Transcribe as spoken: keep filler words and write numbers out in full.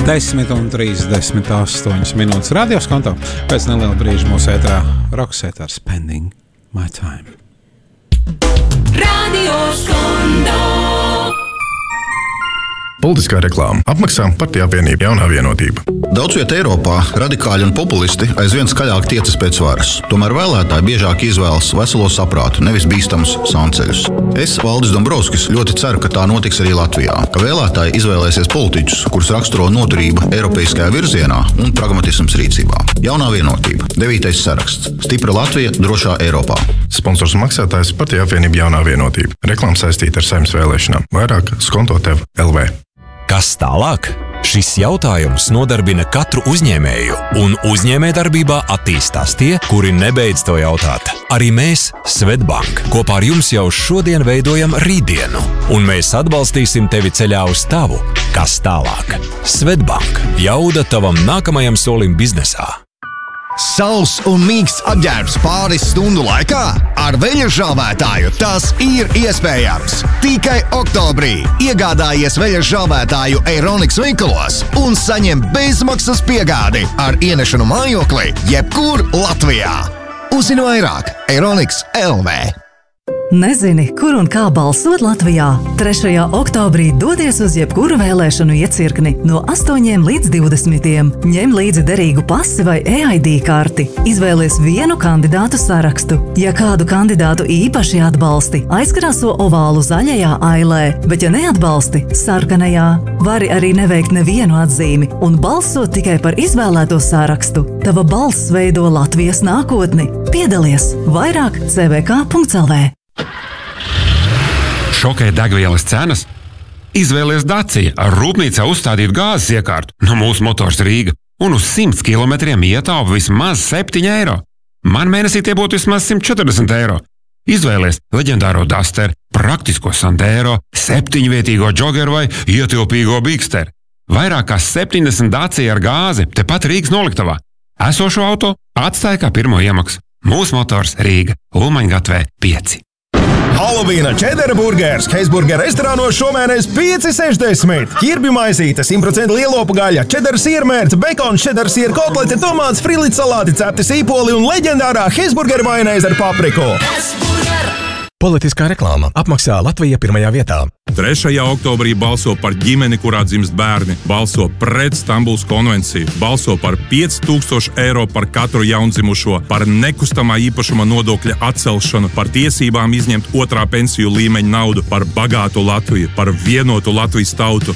desmit un trīsdesmit astoņas minūtes radios konto. Pēc neliela brīža mūsu ētrā Roxette ar Spending My Time. Radios konto. Politiskā reklāma. Apmaksā Partiju apvienība Jaunā vienotība. Daudz viet Eiropā radikāļi un populisti aizvien skaļāk tiecas pēc varas. Tomēr vēlētāji biežāk izvēlas veselo saprātu, nevis bīstamus sanceļus. Es, Valdis Dombrovskis, ļoti ceru, ka tā notiks arī Latvijā. Ka vēlētāji izvēlēsies politiķus, kurus raksturo noturība eiropeiskajā virzienā un pragmatisms rīcībā. Jaunā vienotība. Devītais saraksts. Stipra Latvija drošā Eiropā. Sponsors un maksātājs Partiju apvienība Jaunā vienotība. Reklāma saistīta ar Saeimas vēlēšanām. Vairāk skonto tev L V. Kas tālāk? Šis jautājums nodarbina katru uzņēmēju, un uzņēmējdarbībā attīstās tie, kuri nebeidz to jautāt. Arī mēs, Svetbank, kopā ar jums jau šodien veidojam rītdienu, un mēs atbalstīsim tevi ceļā uz tavu. Kas tālāk? Svetbank. Jauda tavam nākamajam solim biznesā. Sauss un mīksts apģērbs pāris stundu laikā? Ar veļažāvētāju tas ir iespējams. Tikai oktobrī iegādājies veļažāvētāju Eironix veikalos un saņem bezmaksas piegādi ar ienešanu mājoklī jebkur Latvijā. Uzzini vairāk Eironix L V. Nezini, kur un kā balsot Latvijā? trešajā oktobrī dodies uz jebkuru vēlēšanu iecirkni no astoņiem līdz divdesmitiem. Ņem līdzi derīgu pasi vai E I D karti. Izvēlies vienu kandidātu sarakstu. Ja kādu kandidātu īpaši atbalsti, aizkrāso ovālu zaļajā ailē, bet ja neatbalsti, sarkanajā. Vari arī neveikt nevienu atzīmi un balsot tikai par izvēlēto sarakstu. Tava balss veido Latvijas nākotni. Piedalies! Vairāk c v k punkts l v. Šokē degvielas cenas? Izvēlies Dacia ar rūpnīcā uzstādītu gāzes iekārtu no mūsu Motors Rīga un uz simts kilometriem ietaupa vismaz septiņi eiro. Man mēnesī tie būtu vismaz simt četrdesmit eiro. Izvēlies leģendāro Duster, praktisko Sandero, septiņvietīgo Joggeru vai ietilpīgo Bigster. Vairāk kā septiņdesmit Dacia ar gāzi tepat Rīgas noliktavā. Esošo auto atstāja kā pirmo iemaksu. Mūsu Motors Rīga, Ulmaņgatvē pieci. Halovīna čedara burgers Heisburger restorānos šomēnes pieci sešdesmit. Ķirbju maizīte, simt procenti lielopu gaļa, čedara siermērce, bekons, čedara siera kotlete, tomāts, frīlīts salāti, cepti sīpoli un leģendārā Heisburger majonēze ar papriku. Politiskā reklāma. Apmaksā Latvija pirmajā vietā. trešajā oktobrī balso par ģimeni, kurā dzimst bērni. Balso pret Stambulas konvenciju. Balso par pieci tūkstoši eiro par katru jaundzimušo, par nekustamā īpašuma nodokļa atcelšanu, par tiesībām izņemt otrā pensiju līmeņa naudu, par bagātu Latviju, par vienotu Latvijas tautu.